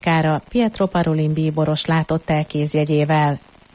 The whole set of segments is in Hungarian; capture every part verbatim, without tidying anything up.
kára Pietro Parolin bíboros látott el kézjegyével.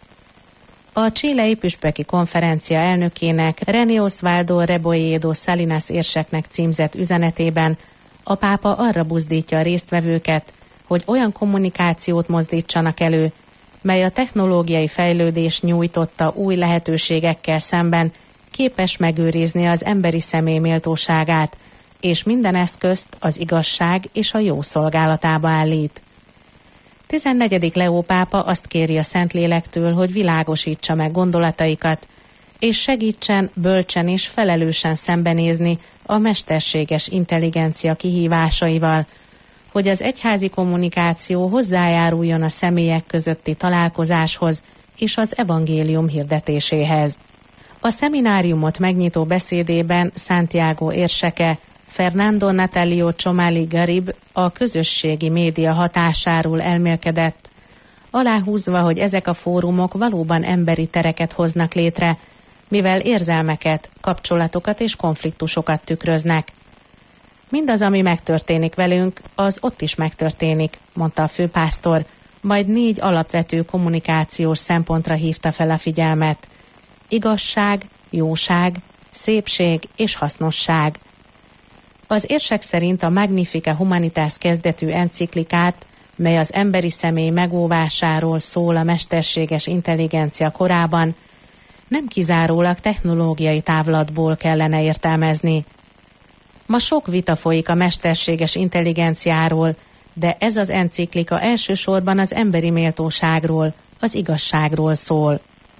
A chilei püspöki konferencia elnökének, René Osvaldo Rebolledo Salinas érseknek címzett üzenetében a pápa arra buzdítja a résztvevőket, hogy olyan kommunikációt mozdítsanak elő, mely a technológiai fejlődés nyújtotta új lehetőségekkel szemben képes megőrizni az emberi személy méltóságát, és minden eszközt az igazság és a jó szolgálatába állít. tizennegyedik Leó pápa azt kéri a Szentlélektől, hogy világosítsa meg gondolataikat, és segítsen bölcsen és felelősen szembenézni a mesterséges intelligencia kihívásaival, hogy az egyházi kommunikáció hozzájáruljon a személyek közötti találkozáshoz és az evangélium hirdetéséhez. A szemináriumot megnyitó beszédében Santiago érseke Fernando Natalio Csomali Garib a közösségi média hatásáról elmélkedett, aláhúzva, hogy ezek a fórumok valóban emberi tereket hoznak létre, mivel érzelmeket, kapcsolatokat és konfliktusokat tükröznek. Mindaz, ami megtörténik velünk, az ott is megtörténik, mondta a főpásztor, majd négy alapvető kommunikációs szempontra hívta fel a figyelmet. Igazság, jóság, szépség és hasznosság. Az érsek szerint a Magnificat Humanitas kezdetű enciklikát, mely az emberi személy megóvásáról szól a mesterséges intelligencia korában, nem kizárólag technológiai távlatból kellene értelmezni. Ma sok vita folyik a mesterséges intelligenciáról, de ez az enciklika elsősorban az emberi méltóságról, az igazságról szól.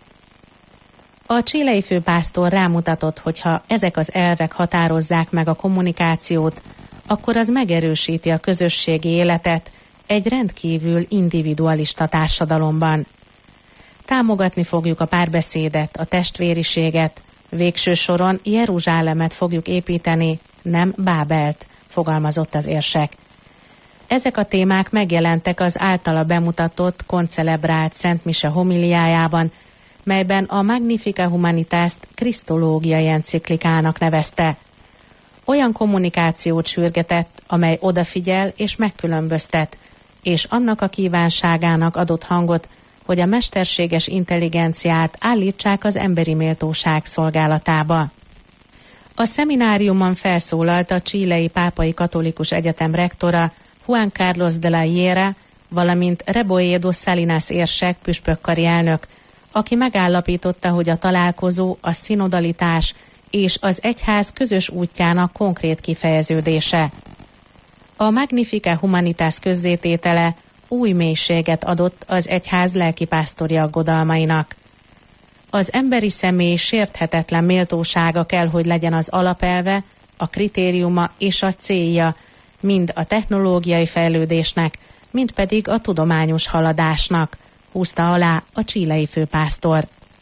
A chilei főpásztor rámutatott, hogy ha ezek az elvek határozzák meg a kommunikációt, akkor az megerősíti a közösségi életet egy rendkívül individualista társadalomban. Támogatni fogjuk a párbeszédet, a testvériséget, végső soron Jeruzsálemet fogjuk építeni, nem Bábelt, fogalmazott az érsek. Ezek a témák megjelentek az általa bemutatott, koncelebrált Szent Mise homiliájában, melyben a Magnificat Humanitást krisztológiai enciklikának nevezte. Olyan kommunikációt sürgetett, amely odafigyel és megkülönböztet, és annak a kívánságának adott hangot, hogy a mesterséges intelligenciát állítsák az emberi méltóság szolgálatába. A szemináriumon felszólalt a chilei pápai katolikus egyetem rektora Juan Carlos de la Hiera, valamint Rebolledo Salinas érsek püspökkari elnök, aki megállapította, hogy a találkozó a szinodalitás és az egyház közös útjának konkrét kifejeződése. A Magnificat Humanitas közzététele új mélységet adott az egyház lelkipásztori aggodalmainak. Az emberi személy sérthetetlen méltósága kell, hogy legyen az alapelve, a kritériuma és a célja mind a technológiai fejlődésnek, mind pedig a tudományos haladásnak, húzta alá a chilei főpásztor.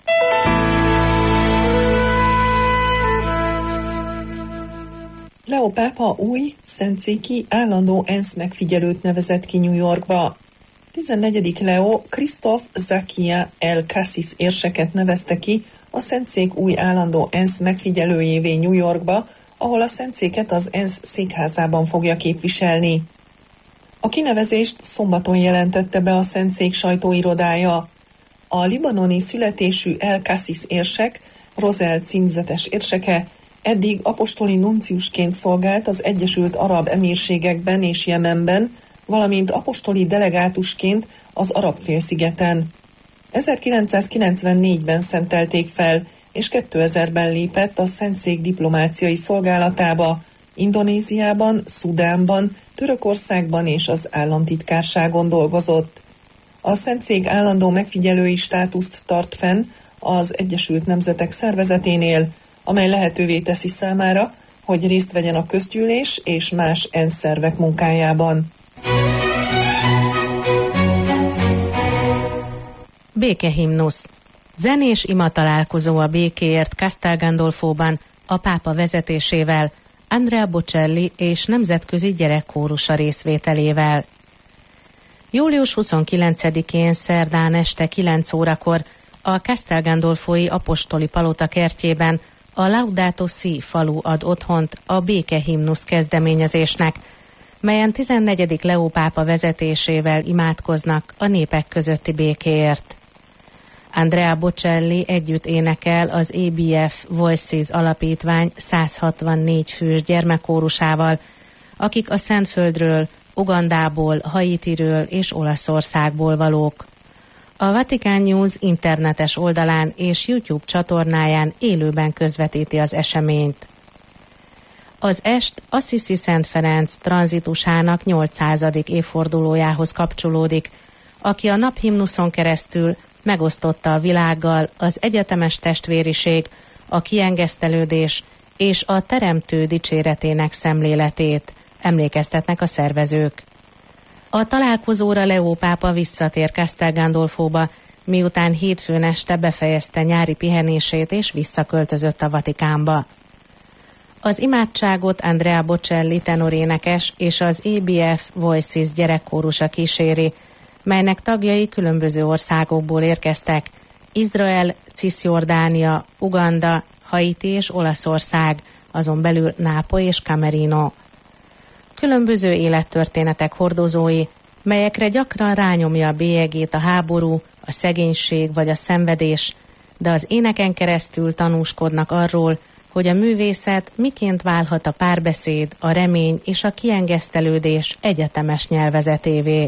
Leó pápa új, szentszéki állandó ENSZ megfigyelőt nevezett ki New Yorkba. tizennegyedik Leó Christoph Zakia El Cassis érseket nevezte ki a szentszék új állandó ENSZ megfigyelőjévé New Yorkba, ahol a szentszéket az ENSZ székházában fogja képviselni. A kinevezést szombaton jelentette be a szentszék sajtóirodája. A libanoni születésű El Cassis érsek, Rosel címzetes érseke, eddig apostoli nunciusként szolgált az Egyesült Arab Emírségekben és Jemenben, valamint apostoli delegátusként az Arab-félszigeten. ezerkilencszázkilencvennégyben szentelték fel, és kétezerben lépett a szentszék diplomáciai szolgálatába, Indonéziában, Szudánban, Törökországban és az államtitkárságon dolgozott. A szentszék állandó megfigyelői státuszt tart fenn az Egyesült Nemzetek Szervezeténél, amely lehetővé teszi számára, hogy részt vegyen a közgyűlés és más ENSZ szervek munkájában. Békehimnusz. Zenés ima találkozó a békéért Castel Gandolfóban a pápa vezetésével, Andrea Bocelli és nemzetközi gyerekkórusa részvételével. július huszonkilencedikén szerdán este kilenc órakor a Castel Gandolfói apostoli palota kertjében a Laudato Si falu ad otthont a békehimnusz kezdeményezésnek, melyen tizennegyedik Leó pápa vezetésével imádkoznak a népek közötti békéért. Andrea Bocelli együtt énekel az á bé ef Voices alapítvány száz hatvannégy fős gyermekkórusával, akik a Szentföldről, Ugandából, Haitiről és Olaszországból valók. A Vatican News internetes oldalán és YouTube csatornáján élőben közvetíti az eseményt. Az est Assisi Szent Ferenc tranzitusának nyolcszázadik évfordulójához kapcsolódik, aki a naphimnuszon keresztül megosztotta a világgal az egyetemes testvériség, a kiengesztelődés és a teremtő dicséretének szemléletét, emlékeztetnek a szervezők. A találkozóra Leó pápa visszatér Castel Gandolfóba, miután hétfőn este befejezte nyári pihenését és visszaköltözött a Vatikánba. Az imádságot Andrea Bocelli tenorénekes és az á bé ef Voices gyerekkórusa kíséri, melynek tagjai különböző országokból érkeztek: Izrael, Cisjordánia, Uganda, Haiti és Olaszország, azon belül Nápoly és Camerino. Különböző élettörténetek hordozói, melyekre gyakran rányomja a bélyegét a háború, a szegénység vagy a szenvedés, de az éneken keresztül tanúskodnak arról, hogy a művészet miként válhat a párbeszéd, a remény és a kiengesztelődés egyetemes nyelvezetévé.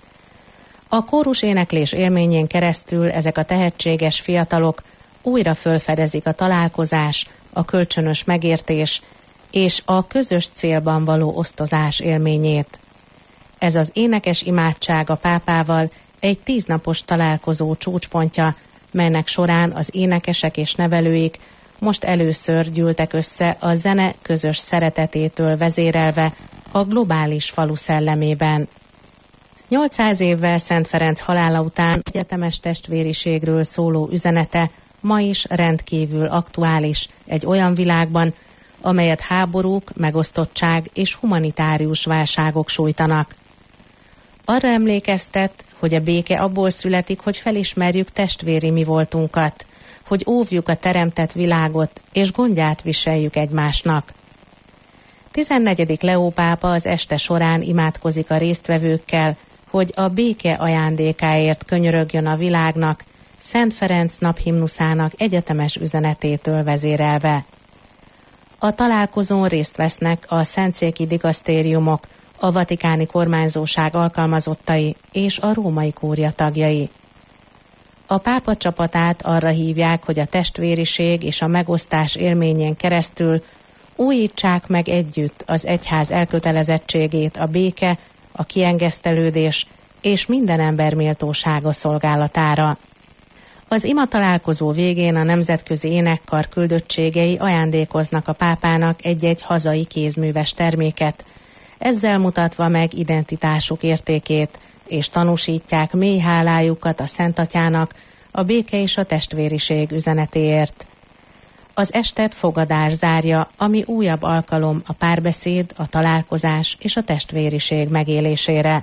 A kórus éneklés élményén keresztül ezek a tehetséges fiatalok újra fölfedezik a találkozás, a kölcsönös megértés és a közös célban való osztozás élményét. Ez az énekes imádság a pápával egy tíznapos találkozó csúcspontja, melynek során az énekesek és nevelőik most először gyűltek össze a zene közös szeretetétől vezérelve a globális falu szellemében. nyolcszáz évvel Szent Ferenc halála után egyetemes testvériségről szóló üzenete ma is rendkívül aktuális egy olyan világban, amelyet háborúk, megosztottság és humanitárius válságok sújtanak. Arra emlékeztet, hogy a béke abból születik, hogy felismerjük testvéri mi voltunkat, hogy óvjuk a teremtett világot és gondját viseljük egymásnak. tizennegyedik Leó pápa az este során imádkozik a résztvevőkkel, hogy a béke ajándékáért könyörögjön a világnak, Szent Ferenc naphimnuszának egyetemes üzenetétől vezérelve. A találkozón részt vesznek a szentszéki digasztériumok, a vatikáni kormányzóság alkalmazottai és a római kúria tagjai. A pápa csapatát arra hívják, hogy a testvériség és a megosztás élményén keresztül újítsák meg együtt az egyház elkötelezettségét a béke, a kiengesztelődés és minden ember méltósága szolgálatára. Az ima találkozó végén a nemzetközi énekkar küldöttségei ajándékoznak a pápának egy-egy hazai kézműves terméket, ezzel mutatva meg identitásuk értékét, és tanúsítják mély hálájukat a Szent Atyának a béke és a testvériség üzenetéért. Az estet fogadás zárja, ami újabb alkalom a párbeszéd, a találkozás és a testvériség megélésére.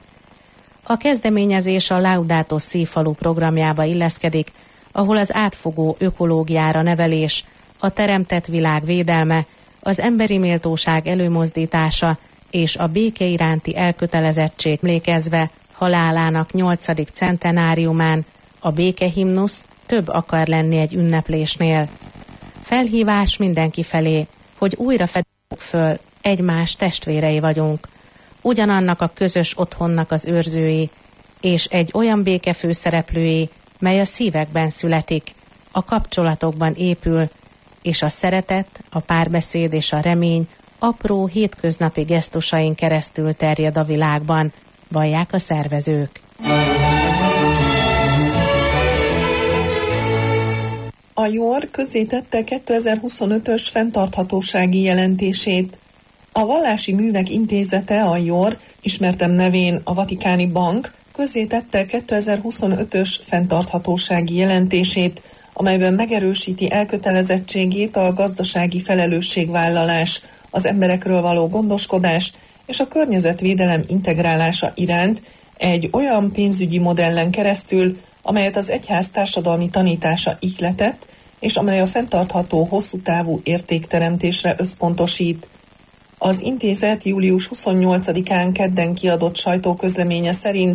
A kezdeményezés a Laudato Si falu programjába illeszkedik, ahol az átfogó ökológiára nevelés, a teremtett világ védelme, az emberi méltóság előmozdítása és a béke iránti elkötelezettség emlékezve halálának nyolcadik centenáriumán a békehimnusz több akar lenni egy ünneplésnél. Felhívás mindenki felé, hogy újra fedezzük föl, egymás testvérei vagyunk, ugyanannak a közös otthonnak az őrzői, és egy olyan béke főszereplői, mely a szívekben születik, a kapcsolatokban épül, és a szeretet, a párbeszéd és a remény apró hétköznapi gesztusain keresztül terjed a világban, vallják a szervezők. A jor közzétette kétezer-huszonötös fenntarthatósági jelentését. A Vallási Művek Intézete, a jor, ismertebb nevén a Vatikáni Bank, közzétette kétezer-huszonötös fenntarthatósági jelentését, amelyben megerősíti elkötelezettségét a gazdasági felelősségvállalás, az emberekről való gondoskodás és a környezetvédelem integrálása iránt egy olyan pénzügyi modellen keresztül, amelyet az egyház társadalmi tanítása ihletett, és amely a fenntartható hosszú távú értékteremtésre összpontosít. Az intézet július huszonnyolcadikán kedden kiadott sajtóközleménye szerint